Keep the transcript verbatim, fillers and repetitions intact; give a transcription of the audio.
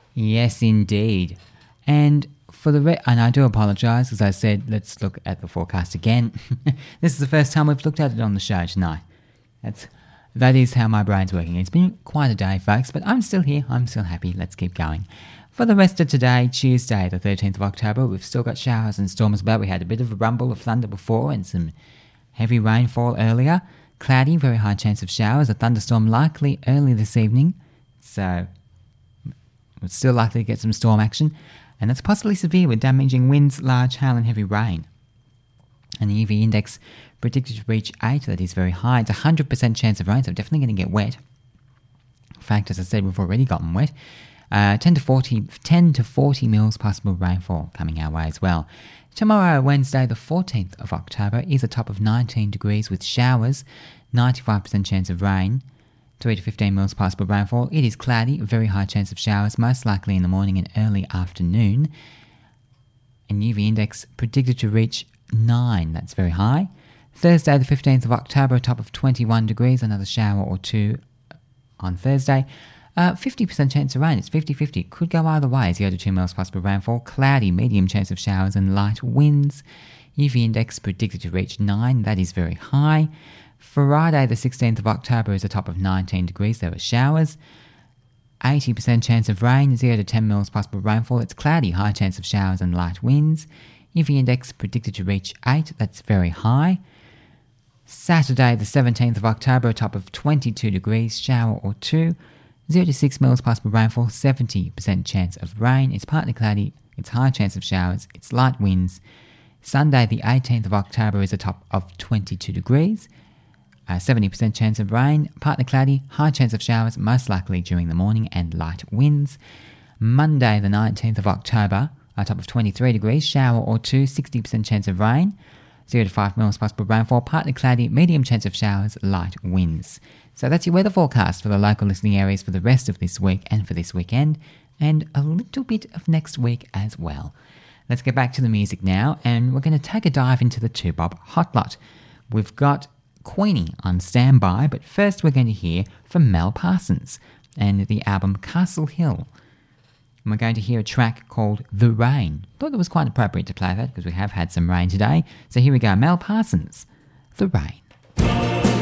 Yes, indeed. And for the re- and I do apologise, as I said, let's look at the forecast again. This is the first time we've looked at it on the show tonight. That's that is how my brain's working. It's been quite a day, folks, but I'm still here. I'm still happy. Let's keep going. For the rest of today, Tuesday, the thirteenth of October, we've still got showers and storms about. We had a bit of a rumble of thunder before and some heavy rainfall earlier. Cloudy, very high chance of showers. A thunderstorm likely early this evening. So we're still likely to get some storm action. And that's possibly severe with damaging winds, large hail and heavy rain. And the U V index predicted to reach eight. That is very high. It's a one hundred percent chance of rain, so definitely going to get wet. In fact, as I said, we've already gotten wet. Uh, ten to forty, ten to forty mils possible rainfall coming our way as well. Tomorrow, Wednesday, the fourteenth of October, is a top of nineteen degrees with showers, ninety-five percent chance of rain, three to fifteen mils possible rainfall. It is cloudy, very high chance of showers, most likely in the morning and early afternoon. And U V index predicted to reach nine, that's very high. Thursday, the fifteenth of October, a top of twenty-one degrees, another shower or two on Thursday. Uh, fifty percent chance of rain, it's fifty-fifty, could go either way, zero to two mils possible rainfall, cloudy, medium chance of showers and light winds. U V index predicted to reach nine, that is very high. Friday the sixteenth of October is a top of nineteen degrees, there are showers. eighty percent chance of rain, zero to ten mils possible rainfall, it's cloudy, high chance of showers and light winds. U V index predicted to reach eight, that's very high. Saturday the seventeenth of October, a top of twenty-two degrees, shower or two. zero to six mils possible rainfall, seventy percent chance of rain. It's partly cloudy, it's high chance of showers, it's light winds. Sunday the eighteenth of October is a top of twenty-two degrees, uh, seventy percent chance of rain, partly cloudy, high chance of showers, most likely during the morning and light winds. Monday the nineteenth of October, a top of twenty-three degrees, shower or two, sixty percent chance of rain, zero to five mils possible rainfall, partly cloudy, medium chance of showers, light winds. So that's your weather forecast for the local listening areas for the rest of this week and for this weekend, and a little bit of next week as well. Let's get back to the music now, and we're going to take a dive into the two bob hot lot. We've got Queenie on standby, but first we're going to hear from Mel Parsons and the album Castle Hill. And we're going to hear a track called The Rain. Thought it was quite appropriate to play that because we have had some rain today. So here we go, Mel Parsons, The Rain.